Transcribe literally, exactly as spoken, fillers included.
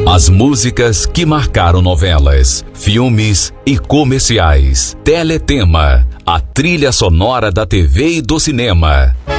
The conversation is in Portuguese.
As músicas que marcaram novelas, filmes e comerciais. Teletema, a trilha sonora da T V e do cinema.